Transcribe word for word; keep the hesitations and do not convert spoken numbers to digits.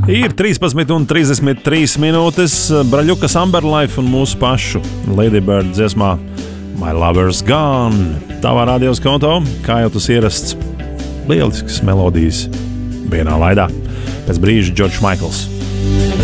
Ir trīspadsmit un trīsdesmit trīs minūtes. Braļukas Amberlife un mūsu pašu Ladybird dziesmā My Lover's Gone. Tavā radios konto, kā jau tas ierasts, lielisks melodijas vienā laidā. Pēc brīža Džordžs Maikls.